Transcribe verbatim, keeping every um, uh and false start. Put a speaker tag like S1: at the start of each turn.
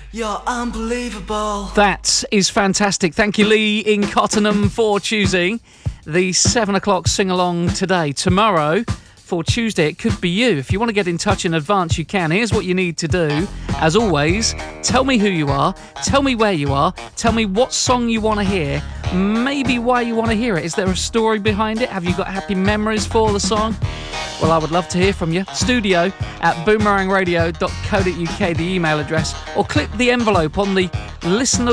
S1: You're unbelievable.
S2: That is fantastic. Thank you, Lee in Cottenham, for choosing the seven o'clock sing-along today. Tomorrow, for Tuesday, it could be you. If you want to get in touch in advance, you can. Here's what you need to do. As always, tell me who you are, tell me where you are, tell me what song you want to hear, maybe why you want to hear it. Is there a story behind it? Have you got happy memories for the song? Well, I would love to hear from you. Studio at boomerang radio dot co dot uk, the email address, or click the envelope on the listener